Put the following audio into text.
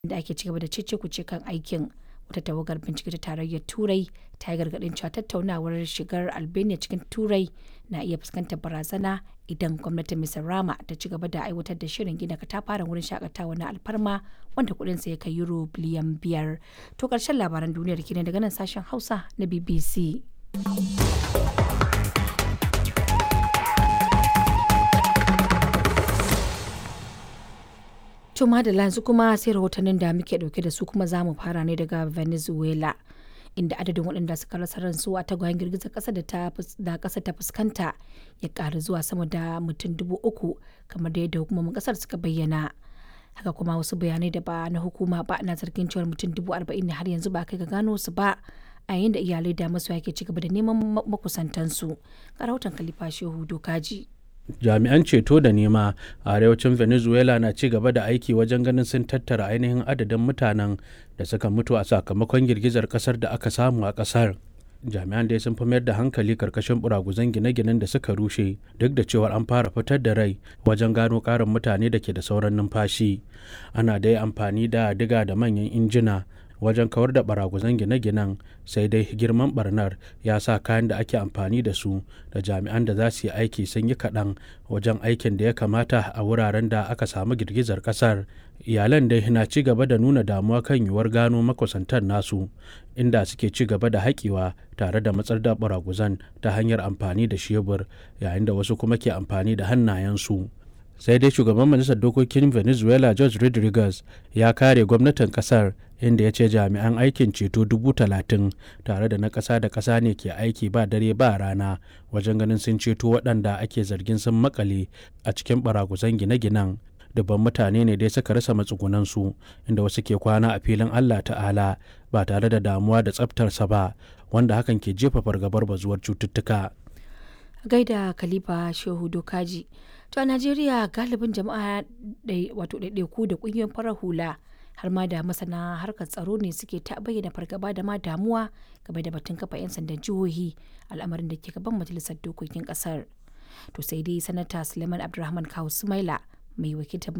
da ake cigaba da cece-kuce kan aikin. Wata tawagar bincike ta Tarayyar Turai ta yi gargaɗin cewa tattaunawar shigar Albania cikin Turai na iya fuskantar barazana idan gwamnatin Mr. Rama ta ci gaba da aiwatar da shirin gina katafaren wurin shakatawa na alfarma wanda kuɗinsa ya kai euro biliyan 5. To ƙarshen labaran duniyar kenan daga nan sashen Hausa na BBC. To madalla yanzu kuma sai rahotannin da muke dauke da su kuma za mu fara ne daga Venezuela inda adadin waɗanda suka rasa ransu a tagwayen girgizar ƙasa da ƙasa ta fuskanta ya ƙaru zuwa sama da mutum 3,000 kamar da yadda hukumomin ƙasar suka bayyana. Haka kuma wasu bayanai da ba na hukuma ba na zargin cewar mutum 40,000 ne har yanzu ba kai ga gano su ba a yayin da iyalai da masoya ke ci gaba da neman makusantansu. Ga rahoton Khalifa Shehu Dokaji. Jami'an ceto da nema a arewacin Venezuela na ci gaba da aiki wajen ganin sun tattara ainihin adadin mutanen da suka mutu a sakamakon girgizar kasar da aka samu a kasar. Jami'an dai sun fi mayar da hankali karkashin buraguzan gine-ginen da suka rushe duk da cewar an fara fitar da rai wajen gano karin mutane da ke da sauran numfashi. Ana dai amfani da diga da manyan injina wajen kawar da baraguzan gine-ginen, sai dai girman barnar ya sa kayan da ake amfani da su da jami'an da za su yi aiki sun yi kaɗan wajen aikin da ya kamata a wuraren da aka samu girgizar ƙasar. Iyalan dai na ci gaba da nuna damuwa kan yiwuwar gano makusantan nasu inda suke ci gaba da haƙewa tare da matsar da baraguzan ta hanyar amfani da shebur, yayin da wasu kuma ke amfani da hannayensu. Sai dai shugaban majalisar dokokin Venezuela George Rodriguez ya kare gwamnatin kasar, inda ya ce jami'an aikin ceto 30,000 tare da na ƙasa da ƙasa ne ke aiki ba dare ba rana wajen ganin sun ceto waɗanda ake zargin sun makale a cikin baraguzan gine-ginen. Dubban mutane ne dai suka rasa matsugunansu, inda wasu ke kwana a filin Allah Ta'ala ba tare da damuwa da tsaftarsa ba, wanda hakan ke jefa fargabar bazuwar cututtuka. Gaida Khalifa Shehu Dokaji. To a Najeriya galibin jama'a wato ɗaiɗaiku da ƙungiyoyin farar hula har ma da masana harkar tsaro ne suke ta bayyana fargaba da ma damuwa game da batun kafa 'yan sandan jihohi, al'amarin da ke gaban majalisar dokokin ƙasar. To sai dai sanata Suleiman Abdulrahman Kawu Sumaila mai wakiltar